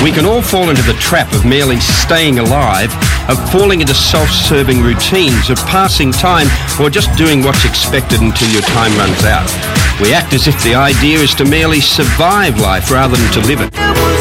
We can all fall into the trap of merely staying alive, of falling into self-serving routines, of passing time, or just doing what's expected until your time runs out. We act as if the idea is to merely survive life rather than to live it.